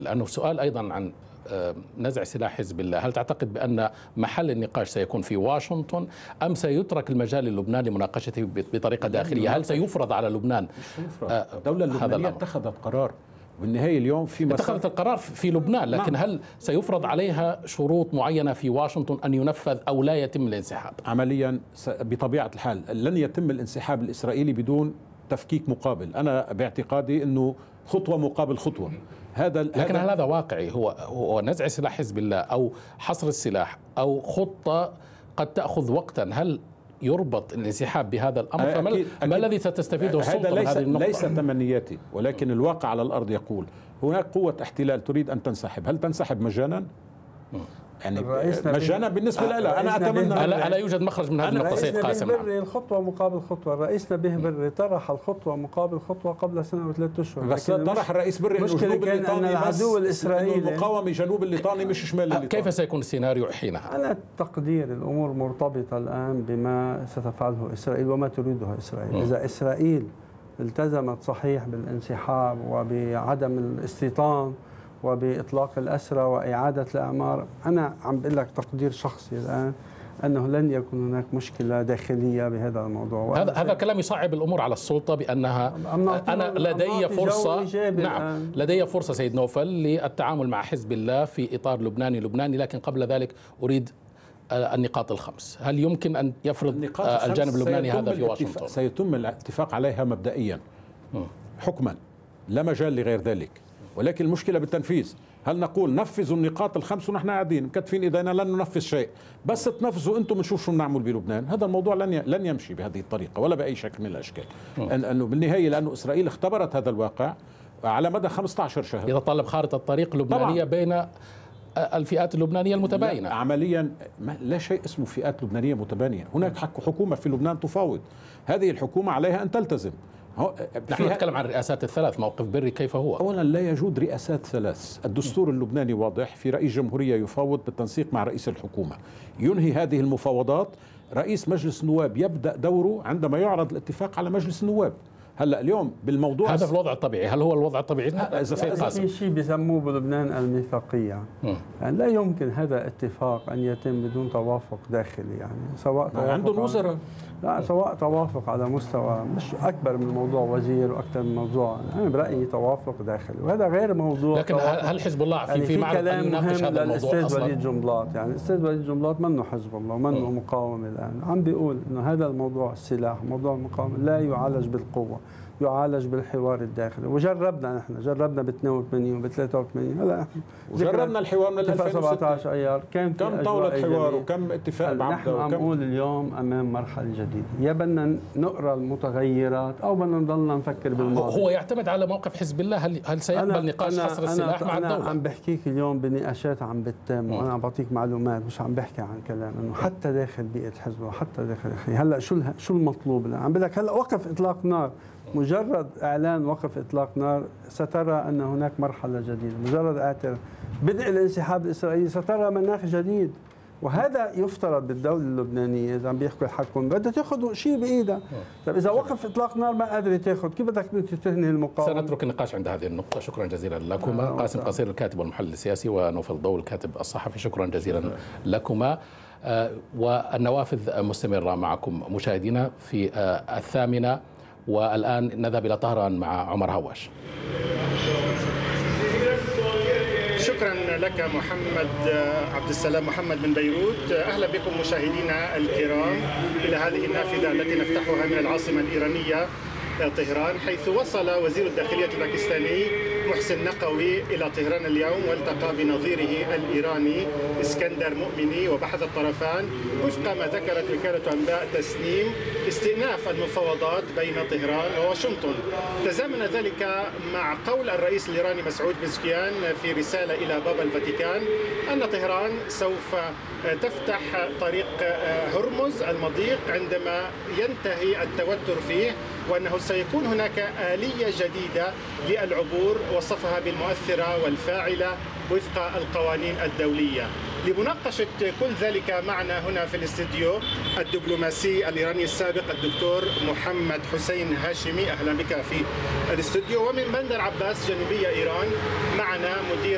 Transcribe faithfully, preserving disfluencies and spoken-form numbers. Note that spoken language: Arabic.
لأنه سؤال أيضا عن نزع سلاح حزب الله، هل تعتقد بأن محل النقاش سيكون في واشنطن أم سيترك المجال للبنان لمناقشته بطريقة داخلية؟ هل سيفرض على لبنان؟ الدولة اللبنانية اتخذت قرار بالنهاية اليوم في اتخذت القرار في لبنان، لكن هل سيفرض عليها شروط معينة في واشنطن أن ينفذ أو لا يتم الانسحاب؟ عمليا بطبيعة الحال لن يتم الانسحاب الإسرائيلي بدون تفكيك مقابل. أنا باعتقادي أنه خطوة مقابل خطوة. هذا لكن هل هذا واقعي؟ هو هو نزع سلاح حزب الله أو حصر السلاح أو خطة قد تأخذ وقتا؟ هل يربط الانسحاب بهذا الأمر؟ فما أكيد ما الذي ستستفيده السلطة من هذه النقطة؟ ليس تمنياتي، ولكن الواقع على الأرض يقول هناك قوة احتلال تريد أن تنسحب. هل تنسحب مجانا؟ يعني مجانا بالنسبة لها أنا أتمنى. ألا, ألا يوجد مخرج من هذه النقطة سيد قاسم؟ بري الخطوة مقابل خطوة. الرئيس نبيه بري طرح الخطوة مقابل خطوة قبل سنة وثلاث أشهر. بس طرح الرئيس بري إنه جنوب الليطاني العدو الإسرائيلي المقاومة جنوب الليطاني مش شمال الليطاني. كيف سيكون السيناريو حينها؟ أنا تقدير الأمور مرتبطة الآن بما ستفعله إسرائيل وما تريده إسرائيل. م. إذا إسرائيل التزمت صحيح بالانسحاب وبعدم الاستيطان وبإطلاق الأسرى وإعادة الأعمار، أنا عم بقول لك تقدير شخصي الآن أنه لن يكون هناك مشكلة داخلية بهذا الموضوع. هذا هذا كلام يصعب الأمور على السلطة بأنها أنا لدي فرصة. نعم لدي فرصة سيد نوفل للتعامل مع حزب الله في إطار لبناني لبناني، لكن قبل ذلك أريد النقاط الخمس. هل يمكن أن يفرض الجانب اللبناني هذا في واشنطن؟ سيتم الاتفاق عليها مبدئيا حكما، لا مجال لغير ذلك، ولكن المشكلة بالتنفيذ. هل نقول نفذوا النقاط الخمس ونحن قاعدين مكتفين ايدينا لن ننفذ شيء، بس تنفذوا انتم بنشوف شو بنعمل بلبنان؟ هذا الموضوع لن لن يمشي بهذه الطريقة ولا بأي شكل من الأشكال. أنه بالنهاية لأنه إسرائيل اختبرت هذا الواقع على مدى خمسة عشر شهر. يتطلب خارطة الطريق اللبنانية بين الفئات اللبنانية المتباينة. لا عمليا لا شيء اسمه فئات لبنانية متباينة. هناك حكومة في لبنان تفاوض، هذه الحكومة عليها أن تلتزم. نحن نتكلم عن الرئاسات الثلاث، موقف بري كيف هو؟ أولا لا يوجد رئاسات ثلاث، الدستور اللبناني واضح، في رئيس جمهورية يفاوض بالتنسيق مع رئيس الحكومة، ينهي هذه المفاوضات رئيس مجلس النواب، يبدأ دوره عندما يعرض الاتفاق على مجلس النواب. هلا اليوم بالموضوع هذا في الوضع الطبيعي، هل هو الوضع الطبيعي؟ إذا في شيء بيسموه بلبنان الميثاقية، يعني لا يمكن هذا اتفاق أن يتم بدون توافق داخلي، يعني سواء توافق عندهم وزراء، لا سواء توافق على مستوى مش أكبر من موضوع وزير وأكثر من موضوع، أنا برأيي توافق داخلي، وهذا غير موضوع. لكن هل حزب الله في يعني في معرض أن يناقش هذا الموضوع أصلا؟ الأستاذ وليد جنبلاط، يعني الأستاذ وليد جنبلاط منه حزب الله ومنه مقاومة الآن، عم بيقول إنه هذا الموضوع السلاح موضوع المقاومة لا يعالج بالقوة، يعالج بالحوار الداخلي، وجربنا نحن جربنا ب اثنين وثمانين وب ثلاثة وثمانين، هلا وجربنا الحوار من ألفين وسبعطعش ايار، كان كم طاولة حوار وكم اتفاق بعقد. نحن عم نقول اليوم امام مرحلة جديدة، يا بدنا نقرا المتغيرات او بدنا نضلنا نفكر بالماضي. هو يعتمد على موقف حزب الله، هل هل سيقبل نقاش حصر السلاح مع الدولة؟ أنا عم بحكيك اليوم بنقاشات عم بتتم، وانا عم بعطيك معلومات مش عم بحكي عن كلام، انه حتى داخل بيئة حزب الله حتى داخل هلا شو شو المطلوب الان؟ عم بقول لك هلا وقف اطلاق نار، مجرد اعلان وقف اطلاق نار سترى ان هناك مرحله جديده، مجرد اعتراف بدء الانسحاب الاسرائيلي سترى مناخ جديد، وهذا يفترض بالدوله اللبنانيه اذا عم بيحكوا حقهم بدها تاخذ شيء بايدها. طيب اذا وقف اطلاق نار ما قادره تاخذ، كيف بدك تنهي المقاومه؟ سنترك النقاش عند هذه النقطه. شكرا جزيلا لكما قاسم قصير الكاتب والمحلل السياسي، ونوفل ضو الكاتب الصحفي، شكرا جزيلا لكما. والنوافذ مستمره معكم مشاهدينا في الثامنه، والآن نذهب إلى طهران مع عمر هواش. شكرا لك محمد عبد السلام محمد من بيروت. أهلا بكم مشاهدينا الكرام إلى هذه النافذة التي نفتحها من العاصمة الإيرانية طهران، حيث وصل وزير الداخلية الباكستاني محسن نقوي إلى طهران اليوم والتقى بنظيره الإيراني اسكندر مؤمني، وبحث الطرفان وفق ما ذكرت وكالة أنباء تسنيم استئناف المفاوضات بين طهران وواشنطن. تزامن ذلك مع قول الرئيس الإيراني مسعود بزكيان في رسالة إلى بابا الفاتيكان أن طهران سوف تفتح طريق هرمز المضيق عندما ينتهي التوتر فيه، وأنه سيكون هناك آلية جديدة للعبور وصفها بالمؤثرة والفاعلة وفق القوانين الدولية. لمناقشة كل ذلك معنا هنا في الاستديو الدبلوماسي الإيراني السابق الدكتور محمد حسين هاشمي، أهلا بك في الاستديو. ومن بندر عباس جنوبية إيران معنا مدير